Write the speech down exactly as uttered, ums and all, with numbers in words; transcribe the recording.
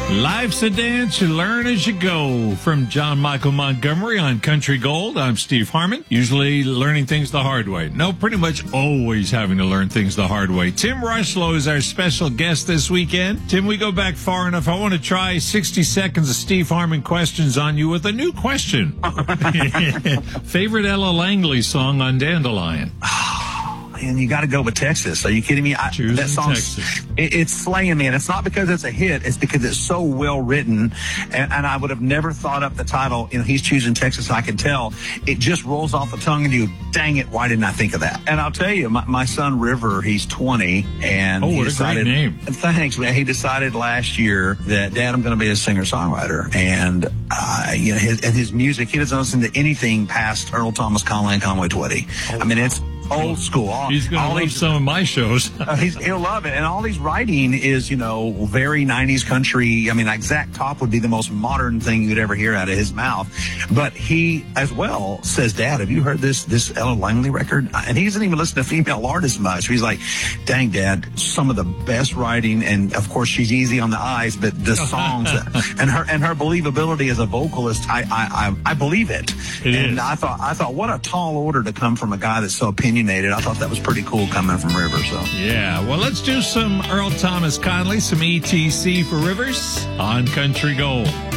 Life's a dance, you learn as you go. From John Michael Montgomery on Country Gold, I'm Steve Harmon. Usually learning things the hard way. No, pretty much always having to learn things the hard way. Tim Rushlow is our special guest this weekend. Tim, we go back far enough. I want to try sixty seconds of Steve Harmon questions on you with a new question. Favorite Ella Langley song on Dandelion? And you got to go with Texas. Are you kidding me? I, that song, it, it's slaying me, and it's not because it's a hit. It's because it's so well written, and, and I would have never thought up the title. You know, he's choosing Texas. I can tell it just rolls off the tongue, and you, dang it, why didn't I think of that? And I'll tell you, my, my son River, he's twenty, and oh, he what decided, a great name! Thanks, man. He decided last year that, Dad, I'm going to be a singer songwriter, and uh, you know, his and his music. He doesn't listen to anything past Earl Thomas, Conley, and Conway Twitty. Oh, I mean, it's old school. All, he's going to love these, some of my shows. uh, he's, he'll love it. And all he's writing is, you know, very nineties country. I mean, Exact Top would be the most modern thing you'd ever hear out of his mouth. But he, as well, says, Dad, have you heard this this Ella Langley record? And he doesn't even listen to female artists much. He's like, dang, Dad, some of the best writing. And, of course, she's easy on the eyes, but the songs and her and her believability as a vocalist, I I, I, I believe it. It and is. I thought, I thought, what a tall order to come from a guy that's so opinionated. I thought that was pretty cool coming from Rivers. So. Yeah, well, let's do some Earl Thomas Conley, some E T C for Rivers on Country Gold.